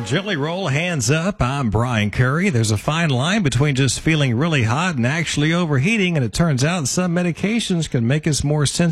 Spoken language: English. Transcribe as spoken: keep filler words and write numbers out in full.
Gently roll, hands up. I'm Brian Curry. There's a fine line between just feeling really hot and actually overheating, and it turns out some medications can make us more sensitive